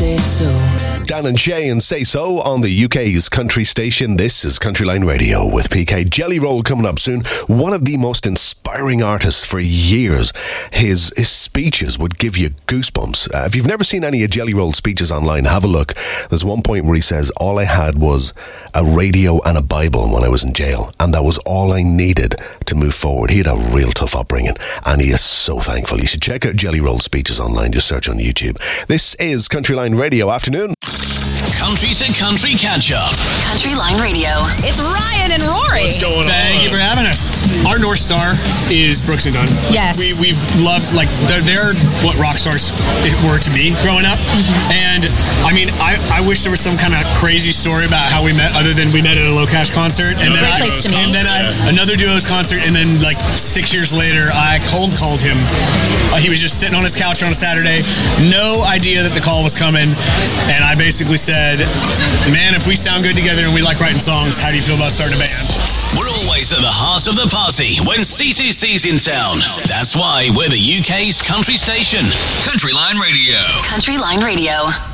Say So. Dan and Shay and Say So on the UK's country station. This is Country Line Radio with PK. Jelly Roll coming up soon. One of the most inspiring artists for years. His speeches would give you goosebumps. If you've never seen any of Jelly Roll's speeches online, have a look. There's one point where he says, all I had was a radio and a Bible when I was in jail, and that was all I needed to move forward. He had a real tough upbringing, and he is so thankful. You should check out Jelly Roll's speeches online. Just search on YouTube. This is Country Line Radio Afternoon. Country to country catch up. Country Line Radio. It's Ryan and Rory. What's going on? Thank you for having us. Our North Star is Brooks and Dunn. Yes. We've loved, like, they're what rock stars were to me growing up. Mm-hmm. And I mean, I wish there was some kind of crazy story about how we met, other than we met at a Low Cash concert. And then Great place to meet. And then another Duos concert, and then like 6 years later, I cold called him. He was just sitting on his couch on a Saturday, no idea that the call was coming, and I basically said, man, if we sound good together and we like writing songs, how do you feel about starting a band? We're always at the heart of the party when CCC's in town. That's why we're the UK's country station. Country Line Radio. Country Line Radio.